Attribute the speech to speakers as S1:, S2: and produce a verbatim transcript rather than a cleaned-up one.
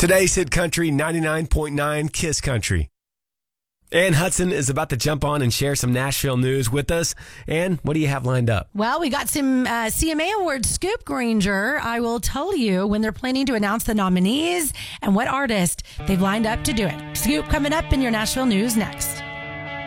S1: Today's Hit Country ninety-nine point nine Kiss Country. Ann Hudson is about to jump on and share some Nashville news with us. Ann, what do you have lined up?
S2: Well, we got some uh, C M A Awards scoop, Granger. I will tell you when they're planning to announce the nominees and what artist they've lined up to do it. Scoop coming up in your Nashville news next.